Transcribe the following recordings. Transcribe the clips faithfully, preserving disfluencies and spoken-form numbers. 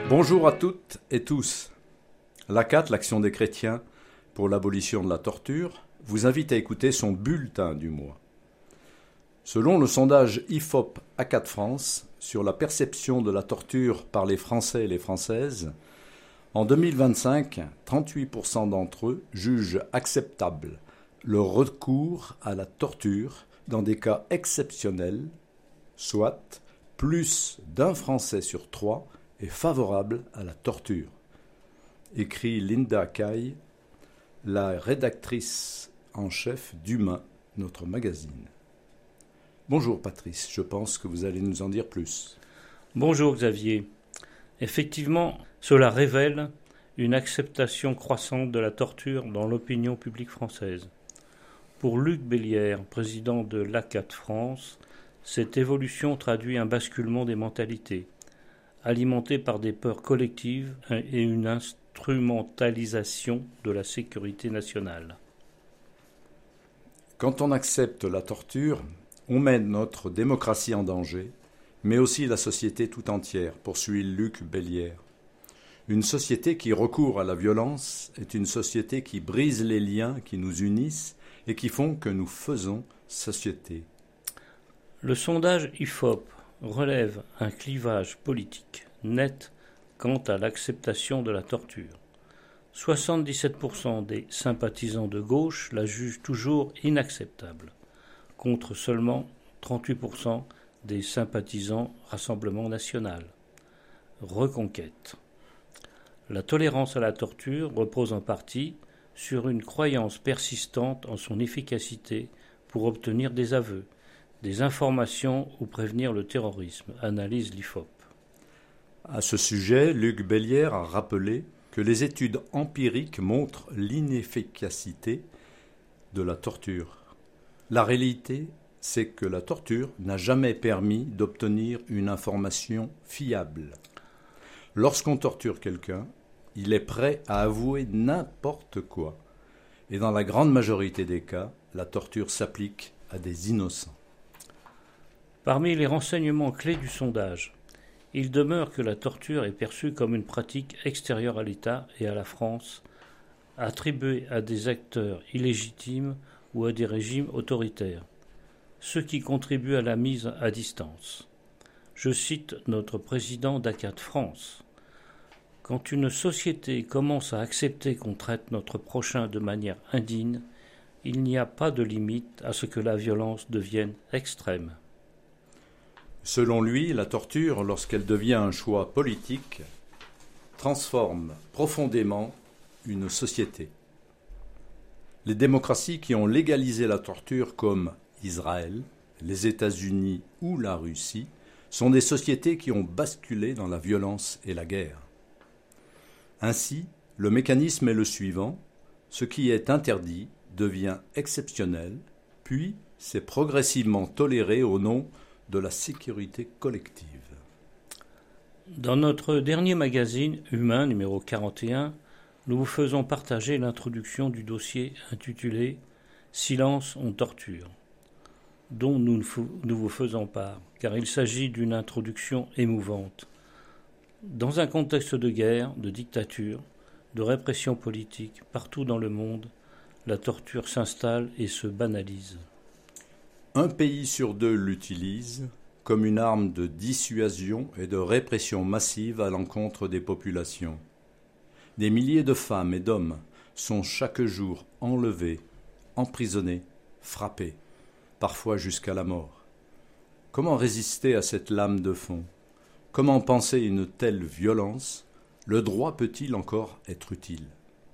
Bonjour à toutes et tous. L'A C A T, l'Action des chrétiens pour l'abolition de la torture, vous invite à écouter son bulletin du mois. Selon le sondage I F O P A C A T France sur la perception de la torture par les Français et les Françaises, en deux mille vingt-cinq, trente-huit pour cent d'entre eux jugent acceptable le recours à la torture dans des cas exceptionnels, soit plus d'un Français sur trois est favorable à la torture, écrit Linda Kay, la rédactrice en chef d'Humain, notre magazine. Bonjour Patrice, je pense que vous allez nous en dire plus. Bonjour Xavier. Effectivement, cela révèle une acceptation croissante de la torture dans l'opinion publique française. Pour Luc Bellière, président de l'A C A T France, cette évolution traduit un basculement des mentalités, alimenté par des peurs collectives et une instrumentalisation de la sécurité nationale. Quand on accepte la torture, on met notre démocratie en danger, mais aussi la société tout entière, poursuit Luc Bellière. Une société qui recourt à la violence est une société qui brise les liens qui nous unissent et qui font que nous faisons société. Le sondage I F O P relève un clivage politique net quant à l'acceptation de la torture. soixante-dix-sept pour cent des sympathisants de gauche la jugent toujours inacceptable, contre seulement trente-huit pour cent des sympathisants Rassemblement national. Reconquête. La tolérance à la torture repose en partie sur une croyance persistante en son efficacité pour obtenir des aveux, des informations ou prévenir le terrorisme, analyse l'I F O P. À ce sujet, Luc Bellière a rappelé que les études empiriques montrent l'inefficacité de la torture. La réalité, c'est que la torture n'a jamais permis d'obtenir une information fiable. Lorsqu'on torture quelqu'un, il est prêt à avouer n'importe quoi. Et dans la grande majorité des cas, la torture s'applique à des innocents. Parmi les renseignements clés du sondage, il demeure que la torture est perçue comme une pratique extérieure à l'État et à la France, attribuée à des acteurs illégitimes ou à des régimes autoritaires, ce qui contribue à la mise à distance. Je cite notre président d'A C A T France. « Quand une société commence à accepter qu'on traite notre prochain de manière indigne, il n'y a pas de limite à ce que la violence devienne extrême. » Selon lui, la torture, lorsqu'elle devient un choix politique, transforme profondément une société. Les démocraties qui ont légalisé la torture comme Israël, les États-Unis ou la Russie sont des sociétés qui ont basculé dans la violence et la guerre. Ainsi, le mécanisme est le suivant, ce qui est interdit devient exceptionnel, puis c'est progressivement toléré au nom de la sécurité collective. Dans notre dernier magazine, Humain, numéro quarante et un, nous vous faisons partager l'introduction du dossier intitulé « Silence, on torture », dont nous, nous vous faisons part, car il s'agit d'une introduction émouvante. Dans un contexte de guerre, de dictature, de répression politique, partout dans le monde, la torture s'installe et se banalise. Un pays sur deux l'utilise comme une arme de dissuasion et de répression massive à l'encontre des populations. Des milliers de femmes et d'hommes sont chaque jour enlevés, emprisonnés, frappés, parfois jusqu'à la mort. Comment résister à cette lame de fond ? Comment penser une telle violence ? Le droit peut-il encore être utile ?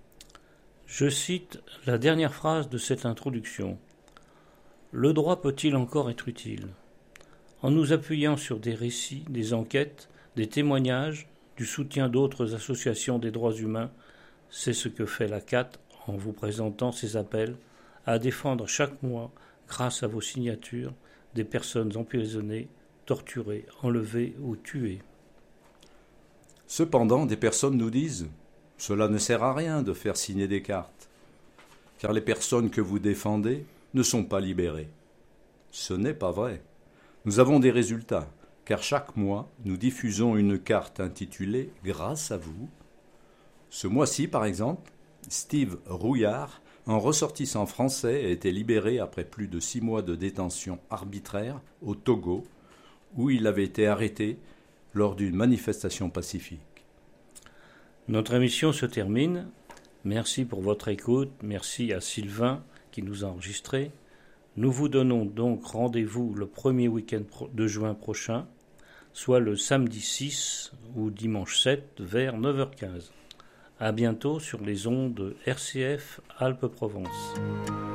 Je cite la dernière phrase de cette introduction. Le droit peut-il encore être utile ? En nous appuyant sur des récits, des enquêtes, des témoignages, du soutien d'autres associations des droits humains, c'est ce que fait l'A C A T en vous présentant ses appels à défendre chaque mois, grâce à vos signatures, des personnes emprisonnées, torturées, enlevées ou tuées. Cependant, des personnes nous disent « Cela ne sert à rien de faire signer des cartes, car les personnes que vous défendez ne sont pas libérées. » Ce n'est pas vrai. Nous avons des résultats. car chaque mois, nous diffusons une carte intitulée « Grâce à vous ». Ce mois-ci, par exemple, Steve Rouillard, un ressortissant français, a été libéré après plus de six mois de détention arbitraire au Togo, où il avait été arrêté lors d'une manifestation pacifique. Notre émission se termine. Merci pour votre écoute. Merci à Sylvain qui nous a enregistrés. Nous vous donnons donc rendez-vous le premier week-end de juin prochain, soit le samedi six ou dimanche sept vers neuf heures quinze. À bientôt sur les ondes R C F Alpes-Provence.